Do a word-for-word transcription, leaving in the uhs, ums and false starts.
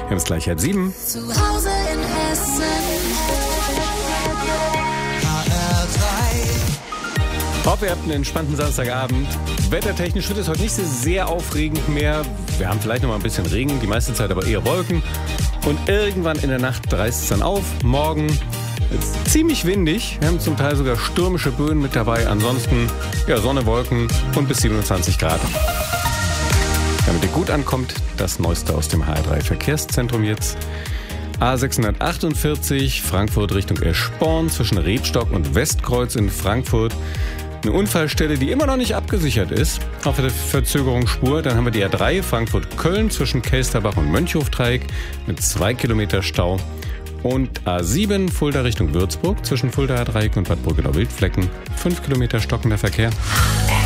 Wir haben es gleich halb sieben. Zu Hause in Hessen. H R drei. Hoffe, ihr habt einen entspannten Samstagabend. Wettertechnisch wird es heute nicht so sehr aufregend mehr. Wir haben vielleicht noch mal ein bisschen Regen, die meiste Zeit aber eher Wolken. Und irgendwann in der Nacht reißt es dann auf. Morgen ist ziemlich windig. Wir haben zum Teil sogar stürmische Böen mit dabei. Ansonsten ja, Sonne, Wolken und bis siebenundzwanzig Grad. Damit ihr gut ankommt, das Neueste aus dem H R drei Verkehrszentrum jetzt. A sechshundertachtundvierzig, Frankfurt Richtung Eschborn, zwischen Rebstock und Westkreuz in Frankfurt. Eine Unfallstelle, die immer noch nicht abgesichert ist, auf der Verzögerungsspur. Dann haben wir die A drei, Frankfurt-Köln, zwischen Kelsterbach und Mönchhofdreieck mit zwei Kilometer Stau. Und A sieben, Fulda Richtung Würzburg, zwischen Fuldaer Dreieck und Bad Burgenau-Wildflecken, fünf Kilometer stockender Verkehr.